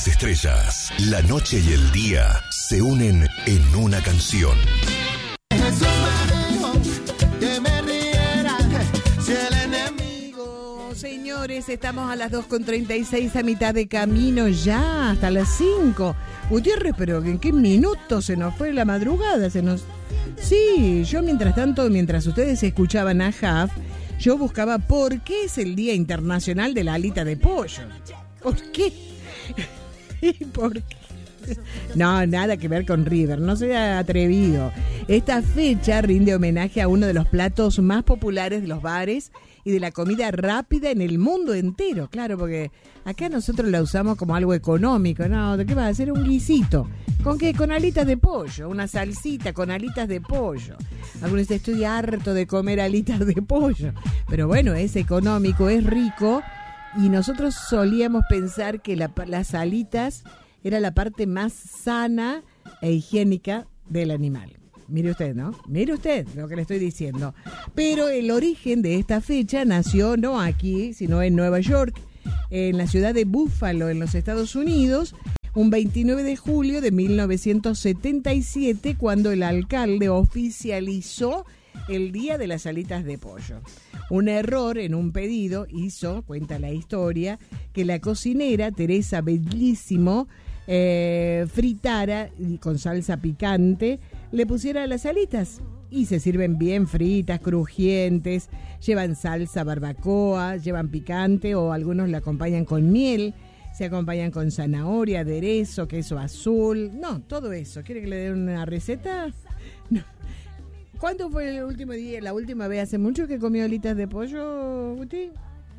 las estrellas, la noche y el día se unen en una canción. Jesús me dijo que me riera si el enemigo. Señores, estamos a las 2:36, a mitad de camino ya, hasta las 5. Gutiérrez, pero ¿en qué minuto se nos fue la madrugada? Sí, yo mientras tanto, mientras ustedes escuchaban a Jaf, yo buscaba por qué es el Día Internacional de la Alita de Pollo. ¿Por qué? ¿Y por qué? No, nada que ver con River, no sea atrevido. Esta fecha rinde homenaje a uno de los platos más populares de los bares y de la comida rápida en el mundo entero. Claro, porque acá nosotros la usamos como algo económico. No, ¿de qué va a hacer? Un guisito. ¿Con qué? Con alitas de pollo, una salsita con alitas de pollo. Algunos dicen, estoy harto de comer alitas de pollo. Pero bueno, es económico, es rico. Y nosotros solíamos pensar que las alitas era la parte más sana e higiénica del animal. Mire usted, ¿no? Mire usted lo que le estoy diciendo. Pero el origen de esta fecha nació no aquí, sino en Nueva York, en la ciudad de Buffalo, en los Estados Unidos, un 29 de julio de 1977, cuando el alcalde oficializó el Día de las Alitas de Pollo. Un error en un pedido hizo, cuenta la historia, que la cocinera Teresa Bellísimo fritara con salsa picante, le pusiera las alitas y se sirven bien fritas, crujientes, llevan salsa barbacoa, llevan picante o algunos la acompañan con miel, se acompañan con zanahoria, aderezo, queso azul, no, todo eso. ¿Quiere que le dé una receta? No. ¿Cuándo fue el último día, la última vez? ¿Hace mucho que comió alitas de pollo, Guti?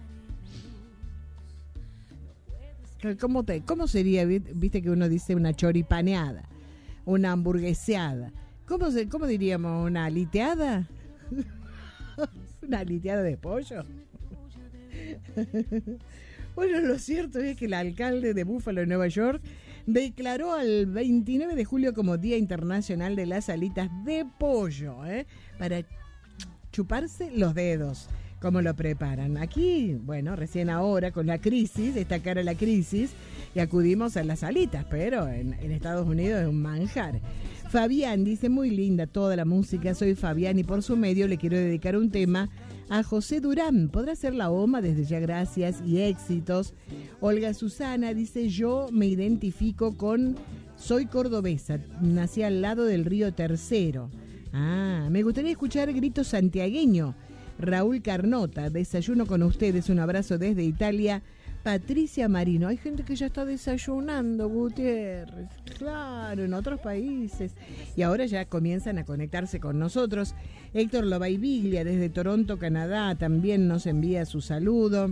¿Cómo sería? Viste que uno dice una choripaneada, una hamburgueseada. ¿Cómo diríamos? ¿Una aliteada? ¿Una aliteada de pollo? Bueno, lo cierto es que el alcalde de Buffalo, Nueva York, declaró al 29 de julio como Día Internacional de las Alitas de Pollo, para chuparse los dedos. ¿Cómo lo preparan? Aquí, bueno, recién ahora con la crisis, está cara la crisis, y acudimos a las alitas, pero en Estados Unidos es un manjar. Fabián dice, muy linda toda la música, soy Fabián y por su medio le quiero dedicar un tema a José Durán. ¿Podrá ser la OMA? Desde ya gracias y éxitos. Olga Susana dice, yo me identifico con, soy cordobesa, nací al lado del río Tercero. Me gustaría escuchar Grito Santiagueño. Raúl Carnota, desayuno con ustedes, un abrazo desde Italia. Patricia Marino, hay gente que ya está desayunando, Gutiérrez, claro, en otros países, y ahora ya comienzan a conectarse con nosotros. Héctor Lobay Biglia, desde Toronto, Canadá, también nos envía su saludo.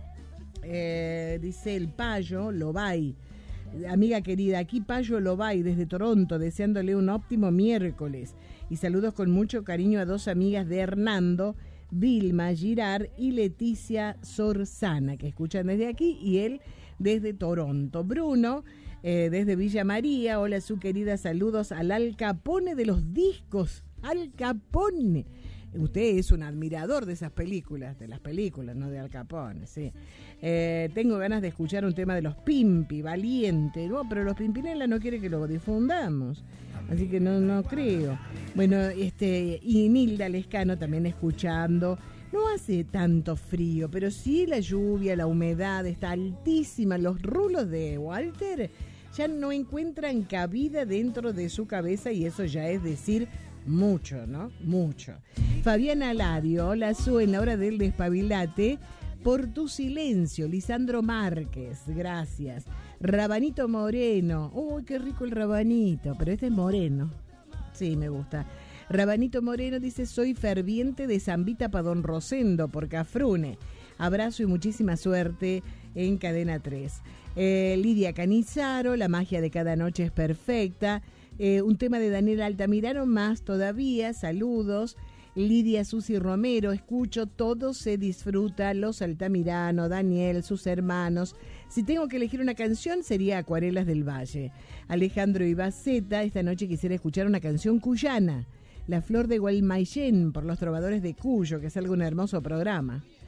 Dice el Payo Lobay, amiga querida, aquí Payo Lobay desde Toronto, deseándole un óptimo miércoles, y saludos con mucho cariño a dos amigas de Hernando, Vilma Girard y Leticia Sorzana, que escuchan desde aquí, y él desde Toronto. Bruno, desde Villa María, hola su querida, saludos al Al Capone de los discos. Al Capone. Usted es un admirador de esas películas, no de Al Capone, sí. Tengo ganas de escuchar un tema de los Pimpi, Valiente, ¿no? Pero los Pimpinela no quiere que lo difundamos, así que no creo. Bueno, y Nilda Lescano también escuchando. No hace tanto frío, pero sí la lluvia, la humedad está altísima. Los rulos de Walter ya no encuentran cabida dentro de su cabeza y eso ya es decir mucho, ¿no? Mucho. Fabiana Ladio, hola Su, en la hora del despabilate, por tu silencio. Lisandro Márquez, gracias. Rabanito Moreno, uy, qué rico el rabanito, pero este es moreno. Sí, me gusta. Rabanito Moreno dice, soy ferviente de Zambita para Don Rosendo por Cafrune. Abrazo y muchísima suerte en Cadena 3. Lidia Canizaro, la magia de cada noche es perfecta. Un tema de Daniel Altamirano más todavía, saludos. Lidia Susi Romero, escucho, todo se disfruta, los Altamirano, Daniel, sus hermanos. Si tengo que elegir una canción sería Acuarelas del Valle. Alejandro Ibaceta, esta noche quisiera escuchar una canción cuyana, La Flor de Gualmaillén, por los Trovadores de Cuyo, que es algo un hermoso programa.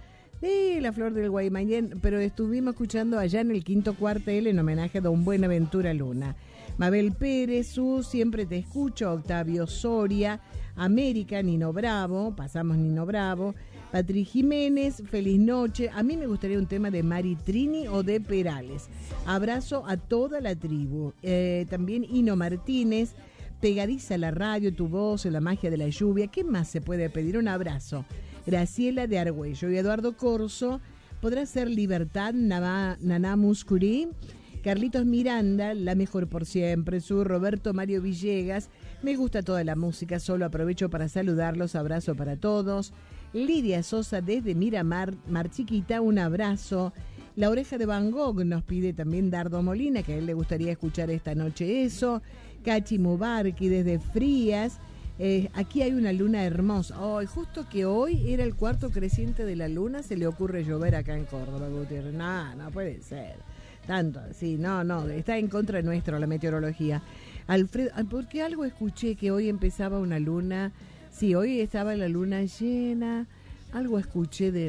La Flor del Guaymallén, pero estuvimos escuchando allá en el quinto cuartel en homenaje a don Buenaventura Luna. Mabel Pérez, siempre te escucho. Octavio Soria, América, Nino Bravo, pasamos Nino Bravo. Patri Jiménez, feliz noche. A mí me gustaría un tema de Mari Trini o de Perales. Abrazo a toda la tribu. También Hino Martínez, pegadiza la radio, tu voz, la magia de la lluvia. ¿Qué más se puede pedir? Un abrazo. Graciela de Argüello y Eduardo Corso. Podrá ser Libertad, Naná Muscurí. Carlitos Miranda, la mejor por siempre. Roberto Mario Villegas, me gusta toda la música, solo aprovecho para saludarlos, abrazo para todos. Lidia Sosa desde Miramar, Mar Chiquita, un abrazo. La Oreja de Van Gogh nos pide también Dardo Molina, que a él le gustaría escuchar esta noche eso. Cachi Mubarki desde Frías. Aquí hay una luna hermosa. Justo que hoy era el cuarto creciente de la luna, se le ocurre llover acá en Córdoba, Gutiérrez. No puede ser. Tanto, sí, no, está en contra nuestro la meteorología. Alfredo, porque algo escuché que hoy empezaba una luna, sí, hoy estaba la luna llena, algo escuché de...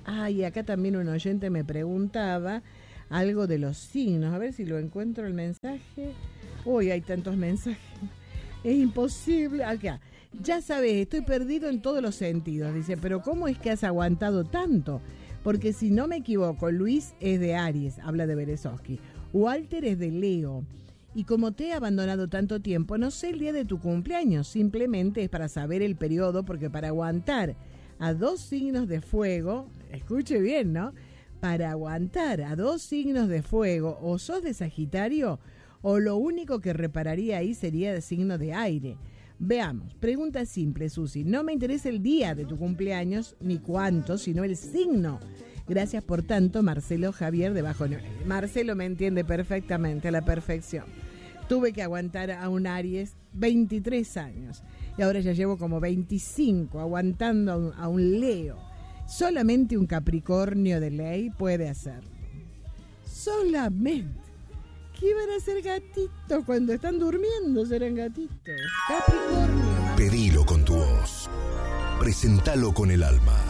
acá también un oyente me preguntaba algo de los signos, a ver si lo encuentro el mensaje. Hoy hay tantos mensajes, es imposible. Acá, ya sabes, estoy perdido en todos los sentidos, dice, pero ¿cómo es que has aguantado tanto? Porque si no me equivoco, Luis es de Aries, habla de Berezovsky. Walter es de Leo. Y como te he abandonado tanto tiempo, no sé el día de tu cumpleaños. Simplemente es para saber el periodo, porque para aguantar a 2 signos de fuego, escuche bien, ¿no? Para aguantar a 2 signos de fuego, o sos de Sagitario, o lo único que repararía ahí sería de signo de aire. Veamos, pregunta simple, Susi. No me interesa el día de tu cumpleaños, ni cuánto, sino el signo. Gracias por tanto, Marcelo Javier de Bajo Nivel. Marcelo me entiende perfectamente, a la perfección. Tuve que aguantar a un Aries 23 años. Y ahora ya llevo como 25 aguantando a un Leo. Solamente un Capricornio de ley puede hacerlo. Solamente. ¿Qué van a ser gatitos cuando están durmiendo? Serán gatitos. Capricornio. Pedilo con tu voz. Presentalo con el alma.